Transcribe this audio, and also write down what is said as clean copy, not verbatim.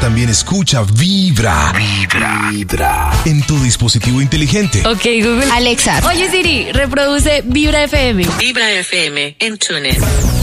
también escucha Vibra. Vibra. En tu dispositivo inteligente. Ok, Google. Alexa. Oye, Siri, reproduce Vibra FM. Vibra FM en TuneIn.